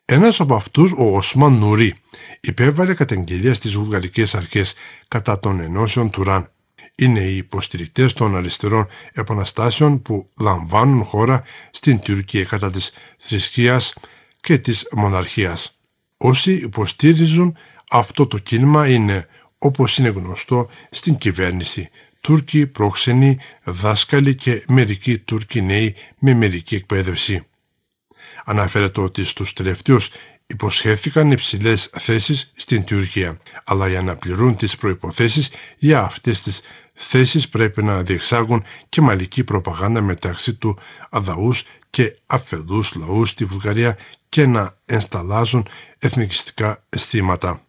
Ένας από αυτούς, ο Οσμάν Νουρί, υπέβαλε καταγγελία στις βουλγαρικές αρχές κατά των ενώσεων Τουράν. Είναι οι υποστηρικτές των αριστερών επαναστάσεων που λαμβάνουν χώρα στην Τουρκία κατά της θρησκείας και της μοναρχίας. Όσοι υποστήριζουν αυτό το κίνημα είναι, όπως είναι γνωστό, στην κυβέρνηση, Τούρκοι πρόξενοι, δάσκαλοι και μερικοί Τούρκοι νέοι με μερική εκπαίδευση. Αναφέρεται ότι στους τελευταίους υποσχέθηκαν υψηλές θέσεις στην Τουρκία, αλλά για να πληρούν τις προϋποθέσεις για αυτές τις θέσεις πρέπει να διεξάγουν και μαλική προπαγάνδα μεταξύ του αδαούς και αφελούς λαού στη Βουλγαρία και να ενσταλλάζουν εθνικιστικά αισθήματα.